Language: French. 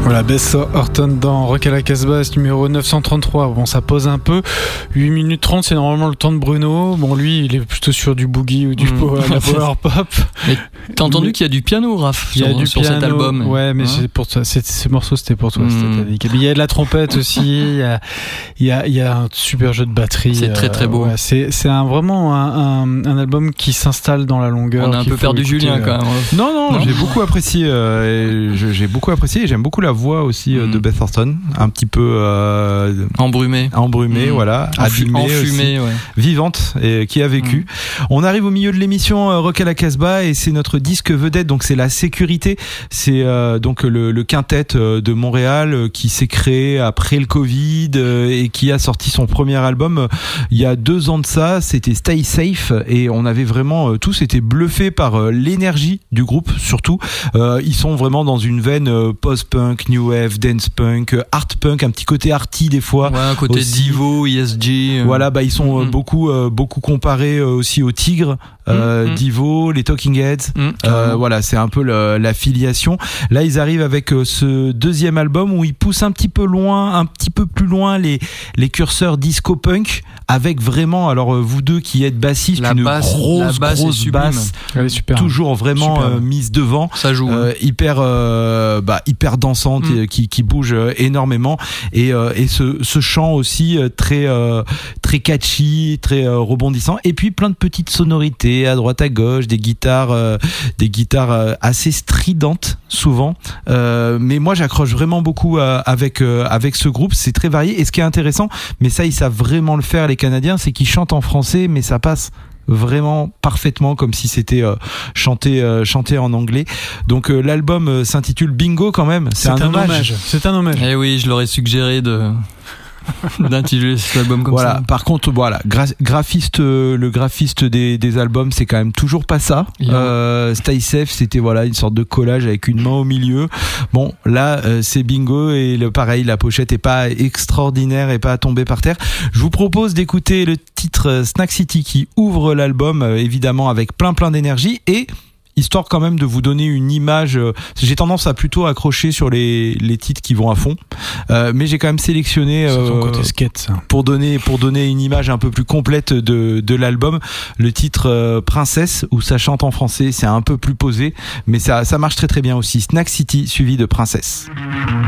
Voilà, Bess Orton dans Rock à la Casbah, numéro 933. Bon, ça pose un peu. 8 minutes 30, c'est normalement le temps de Bruno. Bon, lui, il est plutôt sur du boogie ou du la power pop. Mais t'as entendu qu'il y a du piano, Raph, sur cet album. Ouais, mais c'est pour toi. Ce morceau, c'était pour toi. Il y a de la trompette aussi. Il y a un super jeu de batterie. C'est très très beau. Ouais, c'est vraiment un album qui s'installe dans la longueur. On a un peu perdu Julien quand même. Non, j'ai beaucoup apprécié. J'ai beaucoup apprécié. Et j'aime beaucoup la voix aussi de Beth Orton, un petit peu embrumée, voilà, abîmée, enfumée, ouais. Vivante et qui a vécu. On arrive au milieu de l'émission Rock à la Casbah et c'est notre disque vedette, donc c'est La Sécurité. C'est donc le quintet de Montréal qui s'est créé après le Covid et qui a sorti son premier album il y a 2 ans de ça. C'était Stay Safe et on avait vraiment tous été bluffés par l'énergie du groupe. Surtout, ils sont vraiment dans une veine post-punk, new wave, dance punk, art punk, un petit côté arty des fois. Ouais, un côté aussi. Divo, ESG. Voilà, ils sont beaucoup comparés aussi aux Tigres, Divo, les Talking Heads. Voilà, c'est un peu l'affiliation. Là, ils arrivent avec ce deuxième album où ils poussent un petit peu plus loin les curseurs disco punk avec vraiment, alors vous deux qui êtes bassistes, une grosse basse, toujours vraiment mise devant. Ça joue. Hyper dansante, qui bouge énormément et ce chant aussi très catchy, très rebondissant et puis plein de petites sonorités à droite à gauche, des guitares assez stridentes souvent, mais moi j'accroche vraiment beaucoup avec ce groupe. C'est très varié et ce qui est intéressant, mais ça ils savent vraiment le faire les Canadiens, c'est qu'ils chantent en français mais ça passe vraiment parfaitement comme si c'était chanté en anglais. Donc l'album s'intitule Bingo quand même. C'est un hommage. C'est un hommage. Eh oui, je leur ai suggéré d'intituler cet album comme ça. Par contre, le graphiste des albums, c'est quand même toujours pas ça. Stay Safe, c'était une sorte de collage avec une main au milieu. Bon, là, c'est Bingo et pareil, la pochette est pas extraordinaire et pas tombée par terre. Je vous propose d'écouter le titre Snack City qui ouvre l'album, évidemment avec plein d'énergie et histoire quand même de vous donner une image. J'ai tendance à plutôt accrocher sur les titres qui vont à fond, mais j'ai quand même sélectionné côté skate, ça. pour donner une image un peu plus complète de l'album. Le titre Princesse, où ça chante en français, c'est un peu plus posé, mais ça marche très très bien aussi. Snack City suivi de Princesse.